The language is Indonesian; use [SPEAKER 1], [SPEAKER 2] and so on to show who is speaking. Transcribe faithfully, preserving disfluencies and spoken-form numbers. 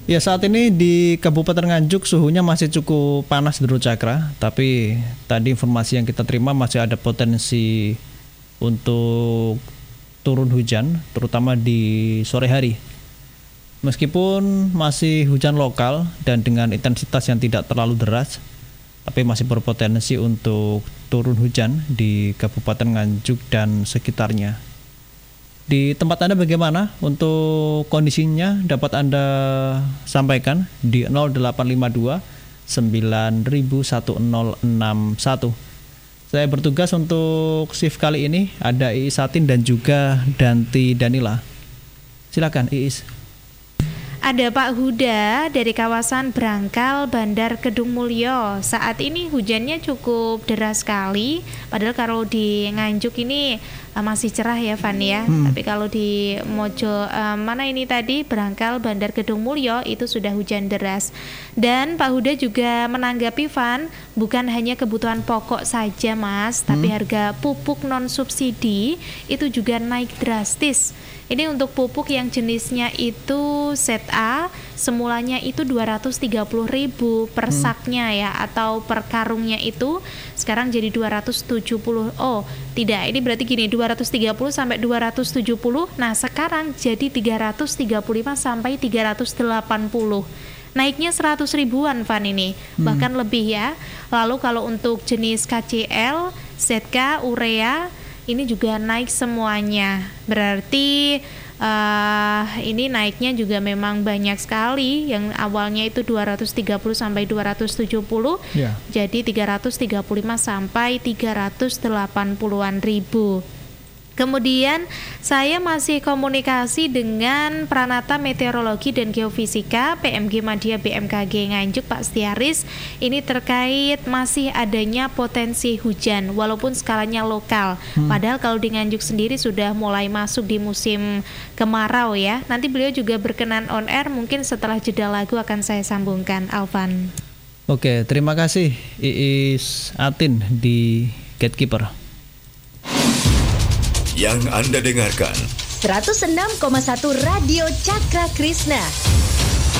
[SPEAKER 1] Ya, saat ini di Kabupaten Nganjuk suhunya masih cukup panas Dru Cakra, tapi tadi informasi yang kita terima masih ada potensi untuk turun hujan, terutama di sore hari. Meskipun masih hujan lokal dan dengan intensitas yang tidak terlalu deras, tapi masih berpotensi untuk turun hujan di Kabupaten Nganjuk dan sekitarnya. Di tempat Anda bagaimana untuk kondisinya, dapat Anda sampaikan di nol delapan lima dua sembilan satu nol enam satu. Saya bertugas untuk shift kali ini, ada Iis Satin dan juga Danti Danila. Silakan Iis.
[SPEAKER 2] Ada Pak Huda dari kawasan Brangkal, Bandar Kedung Mulyo. Saat ini hujannya cukup deras sekali. Padahal kalau di Nganjuk ini uh, masih cerah ya Van ya. Hmm. Tapi kalau di Mojo uh, mana ini tadi Brangkal, Bandar Kedung Mulyo itu sudah hujan deras. Dan Pak Huda juga menanggapi Van, bukan hanya kebutuhan pokok saja Mas, hmm. tapi harga pupuk non subsidi itu juga naik drastis. Ini untuk pupuk yang jenisnya itu set A, semulanya itu dua ratus tiga puluh ribu per hmm. saknya ya, atau per karungnya itu sekarang jadi dua ratus tujuh puluh. Oh, tidak, ini berarti gini, dua ratus tiga puluh sampai dua ratus tujuh puluh. Nah, sekarang jadi tiga ratus tiga puluh lima sampai tiga ratus delapan puluh. Naiknya seratus ribuan Van ini, hmm. bahkan lebih ya. Lalu kalau untuk jenis K C L, Z K, urea, ini juga naik semuanya. Berarti uh, ini naiknya juga memang banyak sekali. Yang awalnya itu dua ratus tiga puluh sampai dua ratus tujuh puluh, yeah. jadi tiga ratus tiga puluh lima sampai tiga ratus delapan puluhan ribu. Kemudian saya masih komunikasi dengan Pranata Meteorologi dan Geofisika P M G Madya B M K G Nganjuk Pak Stiaris. Ini terkait masih adanya potensi hujan walaupun skalanya lokal. Hmm. Padahal kalau di Nganjuk sendiri sudah mulai masuk di musim kemarau ya. Nanti beliau juga berkenan on air, mungkin setelah jeda lagu akan saya sambungkan, Alvan.
[SPEAKER 1] Oke, terima kasih Iis Atin di Gatekeeper.
[SPEAKER 3] Yang Anda dengarkan
[SPEAKER 4] seratus enam koma satu Radio Cakra Krishna.